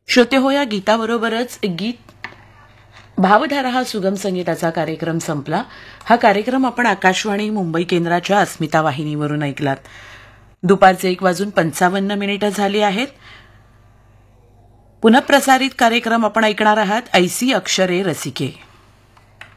श्रोते हो, या गीताबरोबरच गीत भावधारा हा सुगम संगीताचा कार्यक्रम संपला. हा कार्यक्रम आपण आकाशवाणी मुंबई केंद्राच्या अस्मिता वाहिनीवरून ऐकलात. दुपारचे 1:55 झाली आहेत. पुनःप्रसारित कार्यक्रम आपण ऐकणार आहात ऐसी अक्षरे रसिके.